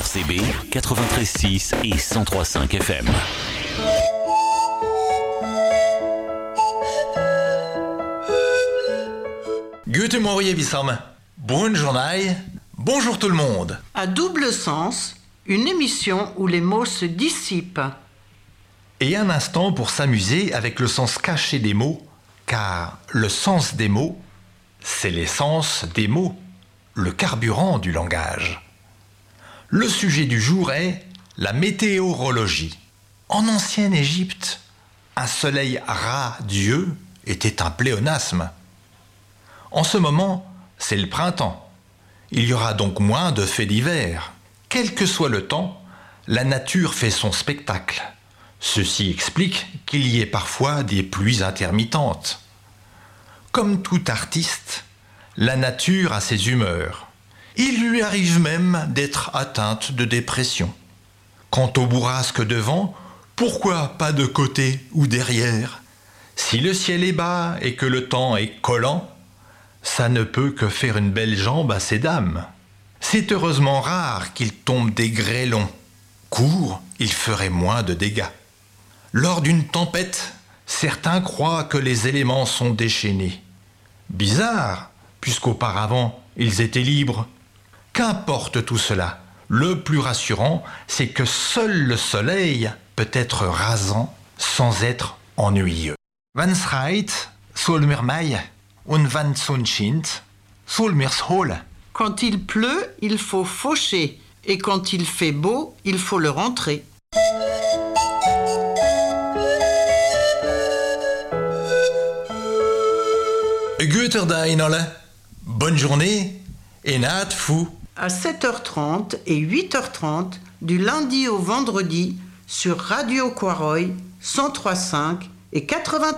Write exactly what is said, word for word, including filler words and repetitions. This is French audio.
C B quatre-vingt-treize six et cent trois virgule cinq F M. Guten Morgen, Wissam. Bonne journée. Bonjour tout le monde. À double sens, une émission où les mots se dissipent. Et un instant pour s'amuser avec le sens caché des mots, car le sens des mots, c'est l'essence des mots, le carburant du langage. Le sujet du jour est la météorologie. En ancienne Égypte, un soleil radieux était un pléonasme. En ce moment, c'est le printemps. Il y aura donc moins de faits divers. Quel que soit le temps, la nature fait son spectacle. Ceci explique qu'il y ait parfois des pluies intermittentes. Comme tout artiste, la nature a ses humeurs. Il lui arrive même d'être atteinte de dépression. Quant au bourrasque de vent, pourquoi pas de côté ou derrière? Si le ciel est bas et que le temps est collant, ça ne peut que faire une belle jambe à ces dames. C'est heureusement rare qu'il tombe des grêlons. Court, il ferait moins de dégâts. Lors d'une tempête, certains croient que les éléments sont déchaînés. Bizarre, puisqu'auparavant, ils étaient libres. Qu'importe tout cela, le plus rassurant, c'est que seul le soleil peut être rasant sans être ennuyeux. Wenn's reit, soll mir mai, und wenn Sonne schint, soll mir's hole. Quand il pleut, il faut faucher. Et quand il fait beau, il faut le rentrer. Guter Dag alle. Bonne journée et naat fou. À sept heures trente et huit heures trente, du lundi au vendredi, sur Radio Quaroy, cent trois virgule cinq et quatre-vingt-treize.